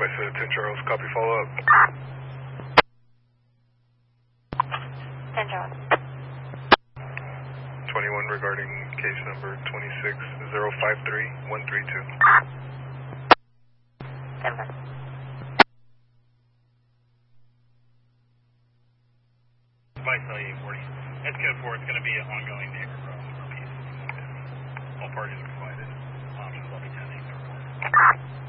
I said 10 Charles, copy follow-up. 10 Charles. 21 regarding case number 26053-132. 10 1. Vice LA-40. It's code 4. It's going to be an ongoing neighbor for peace. All parties are provided. Options will be 10 8 report.